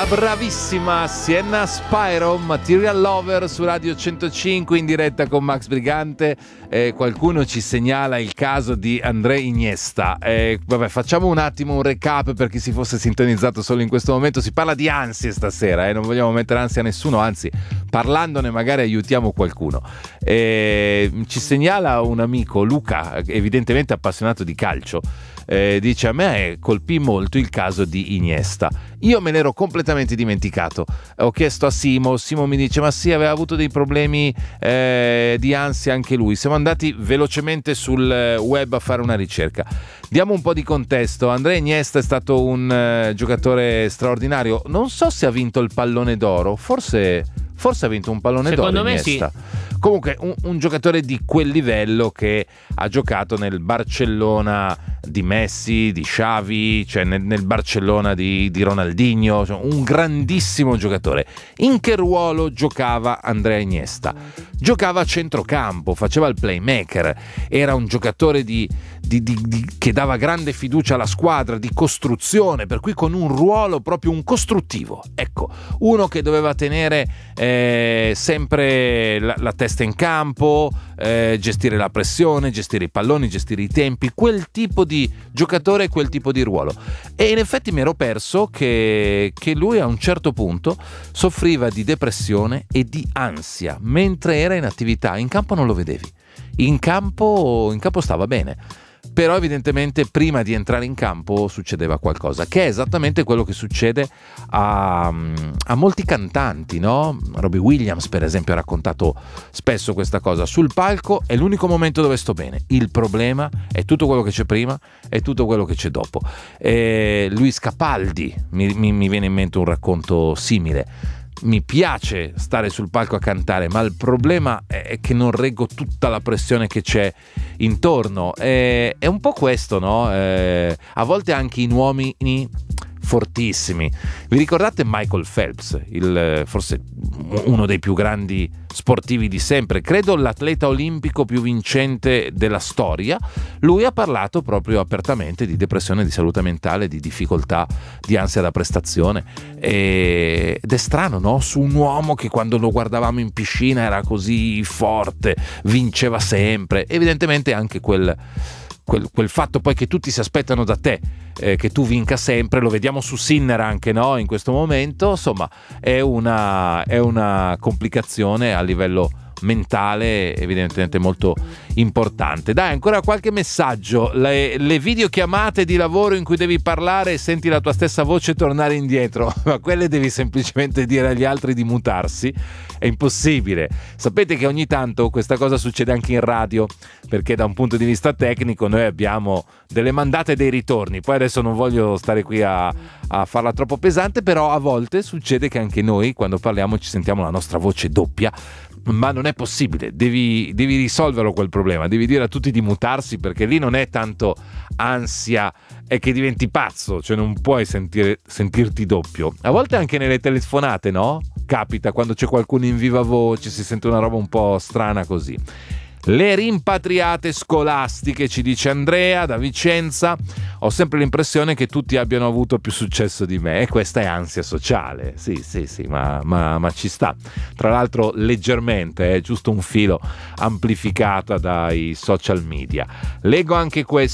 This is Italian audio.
la bravissima Sienna Spyro, Material Lover su Radio 105 in diretta con Max Brigante. Qualcuno ci segnala il caso di André Iniesta. Vabbè, facciamo un attimo un recap per chi si fosse sintonizzato solo in questo momento. Si parla di ansie stasera, non vogliamo mettere ansia a nessuno, anzi parlandone magari aiutiamo qualcuno. Ci segnala un amico, Luca, evidentemente appassionato di calcio. Dice: a me colpì molto il caso di Iniesta, io me l'ero completamente dimenticato, ho chiesto a Simo mi dice: ma sì, aveva avuto dei problemi di ansia anche lui. Siamo andati velocemente sul web a fare una ricerca. Diamo un po' di contesto. André Iniesta è stato un giocatore straordinario, non so se ha vinto il pallone d'oro, forse ha vinto un pallone secondo d'oro Iniesta. Sì. Comunque un giocatore di quel livello che ha giocato nel Barcellona di Messi, di Xavi, cioè nel Barcellona di Ronaldinho, cioè un grandissimo giocatore. In che ruolo giocava Andrea Iniesta? Giocava a centrocampo, faceva il playmaker, era un giocatore che dava grande fiducia alla squadra, di costruzione, per cui con un ruolo proprio un costruttivo. Ecco, uno che doveva tenere sempre la testa in campo, gestire la pressione, gestire i palloni, gestire i tempi, quel tipo di giocatore, quel tipo di ruolo. E in effetti mi ero perso che lui a un certo punto soffriva di depressione e di ansia mentre era in attività. In campo non lo vedevi, in campo stava bene, però evidentemente prima di entrare in campo succedeva qualcosa, che è esattamente quello che succede a molti cantanti, no? Robbie Williams per esempio ha raccontato spesso questa cosa: sul palco è l'unico momento dove sto bene, il problema è tutto quello che c'è prima e tutto quello che c'è dopo. Luis Capaldi mi viene in mente un racconto simile: mi piace stare sul palco a cantare, ma il problema è che non reggo tutta la pressione che c'è intorno. È un po' questo, no? A volte anche in uomini fortissimi. Vi ricordate Michael Phelps, forse uno dei più grandi sportivi di sempre, credo l'atleta olimpico più vincente della storia? Lui ha parlato proprio apertamente di depressione, di salute mentale, di difficoltà, di ansia da prestazione, ed è strano, no? Su un uomo che quando lo guardavamo in piscina era così forte, vinceva sempre. Evidentemente anche quel fatto poi che tutti si aspettano da te che tu vinca sempre, lo vediamo su Sinner anche, no? In questo momento, insomma, è una complicazione a livello mentale evidentemente molto importante. Dai, ancora qualche messaggio. Le videochiamate di lavoro in cui devi parlare e senti la tua stessa voce tornare indietro, ma quelle devi semplicemente dire agli altri di mutarsi, è impossibile. Sapete che ogni tanto questa cosa succede anche in radio, perché da un punto di vista tecnico noi abbiamo delle mandate e dei ritorni. Poi adesso non voglio stare qui a farla troppo pesante, però a volte succede che anche noi quando parliamo ci sentiamo la nostra voce doppia, ma non è possibile, devi risolverlo quel problema, devi dire a tutti di mutarsi, perché lì non è tanto ansia, è che diventi pazzo, cioè non puoi sentirti doppio. A volte anche nelle telefonate, no? Capita, quando c'è qualcuno in viva voce si sente una roba un po' strana così. Le rimpatriate scolastiche, ci dice Andrea da Vicenza: ho sempre l'impressione che tutti abbiano avuto più successo di me, e questa è ansia sociale. Sì, ma ci sta, tra l'altro leggermente, è giusto un filo amplificata dai social media. Leggo anche questo.